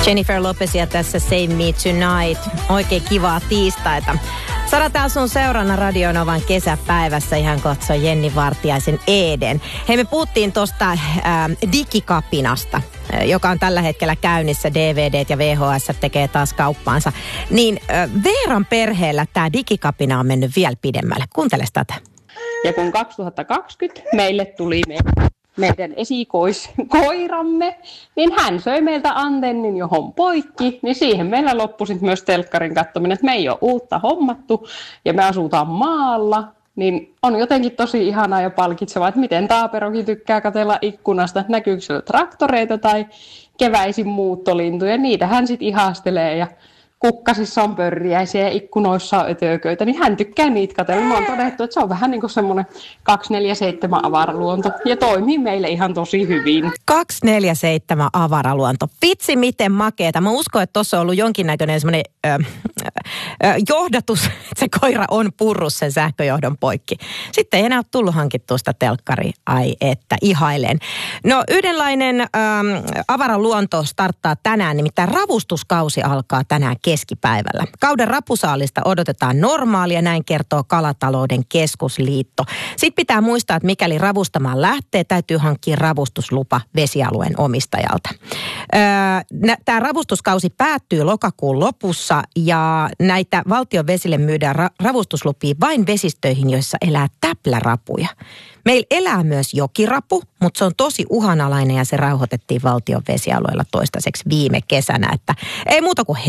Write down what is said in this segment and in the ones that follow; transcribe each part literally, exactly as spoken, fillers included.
Jennifer Lopezia tässä Save Me Tonight. Oikein kivaa tiistaita. Sara täällä sun seurana Radio Novan kesäpäivässä ihan katsoa Jenni Vartiaisen Eden. Hei, me puhuttiin tuosta äh, digikapinasta, joka on tällä hetkellä käynnissä. D V D:t ja V H S tekee taas kauppaansa. Niin äh, Veeran perheellä tämä digikapina on mennyt vielä pidemmälle. Kuunteles tätä. Ja kun kaksituhattakaksikymmentä meille tuli meidän, meidän esikoiskoiramme, niin hän söi meiltä antennin johon poikki, niin siihen meillä loppui sitten myös telkkarin katsominen, että me ei ole uutta hommattu ja me asutaan maalla, niin on jotenkin tosi ihanaa ja palkitsevaa, että miten Taaperokin tykkää katsella ikkunasta, että näkyykö siellä traktoreita tai keväisin muuttolintuja, niitä hän sitten ihastelee ja kukkasissa on pörriäisiä ja ikkunoissa on ötököitä, niin hän tykkää niitä katsella. Mä oon todettu, että se on vähän niin kuin semmoinen kaksikymmentäneljä avaraluonto ja toimii meille ihan tosi hyvin. kaksikymmentäneljä avaraluonto. Vitsi miten makeeta. Mä uskon, että tuossa on ollut jonkinnäköinen semmoinen ö, ö, johdatus, että se koira on purrut sen sähköjohdon poikki. Sitten ei enää ole tullut hankittua sitä telkkaria. Ai että, ihailen. No yhdenlainen ö, avaraluonto starttaa tänään, nimittäin ravustuskausi alkaa tänään keskipäivällä. Kauden rapusaalista odotetaan normaalia, näin kertoo Kalatalouden keskusliitto. Sitten pitää muistaa, että mikäli ravustamaan lähtee, täytyy hankkia ravustuslupa vesialueen omistajalta. Öö, Tämä ravustuskausi päättyy lokakuun lopussa ja näitä valtion vesille myydään ra- ravustuslupia vain vesistöihin, joissa elää täplärapuja. Meillä elää myös jokirapu, mutta se on tosi uhanalainen ja se rauhoitettiin valtion vesialueella toistaiseksi viime kesänä, että ei muuta kuin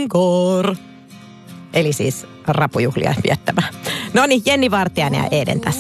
helankor. Eli siis rapujuhlia viettämään. No niin, Jenni Vartiainen ja Eden tässä.